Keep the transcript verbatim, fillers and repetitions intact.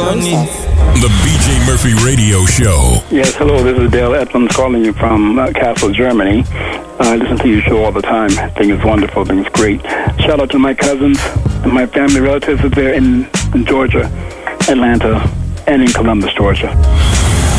process. The B J Murphy Radio Show. Yes, hello, this is Dale Edmonds calling you from uh, Kassel, Germany. I listen to your show all the time. I think it's wonderful. I think it's great. Shout out to my cousins and my family relatives there in, in Georgia, Atlanta, and in Columbus, Georgia.